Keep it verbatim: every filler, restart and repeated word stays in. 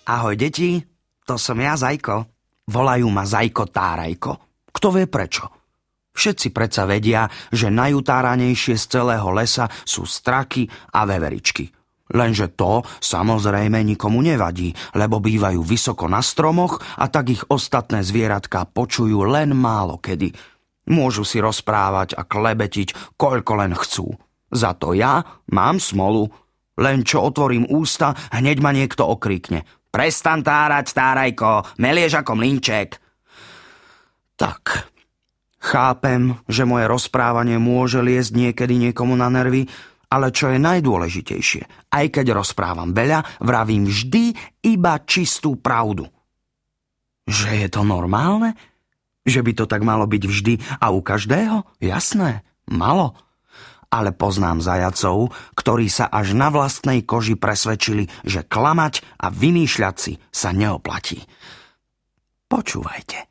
Ahoj, deti, to som ja, Zajko. Volajú ma Zajko Tárajko. Kto vie prečo? Všetci predsa vedia, že najutáranejšie z celého lesa sú straky a veveričky. Lenže to samozrejme nikomu nevadí, lebo bývajú vysoko na stromoch a tak ich ostatné zvieratká počujú len málo kedy. Môžu si rozprávať a klebetiť, koľko len chcú. Za to ja mám smolu. Len čo otvorím ústa, hneď ma niekto okríkne. Prestan tárať, Tárajko, melieš ako mlynček. Tak, chápem, že moje rozprávanie môže liesť niekedy niekomu na nervy, ale čo je najdôležitejšie, aj keď rozprávam veľa, vravím vždy iba čistú pravdu. Že je to normálne? Že by to tak malo byť vždy a u každého? Jasné, malo. Ale poznám zajacov, ktorí sa až na vlastnej koži presvedčili, že klamať a vymýšľať si sa neoplatí. Počúvajte.